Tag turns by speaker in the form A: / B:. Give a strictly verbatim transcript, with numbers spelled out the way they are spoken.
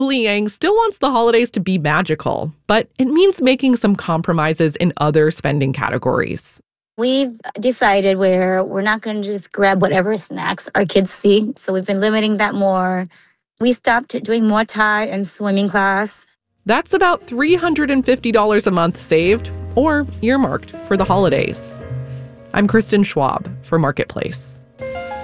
A: Liang still wants the holidays to be magical, but it means making some compromises in other spending categories.
B: We've decided where we're not going to just grab whatever snacks our kids see. So we've been limiting that more. We stopped doing Muay Thai and swimming class.
A: That's about three hundred fifty dollars a month saved or earmarked for the holidays. I'm Kristen Schwab for Marketplace.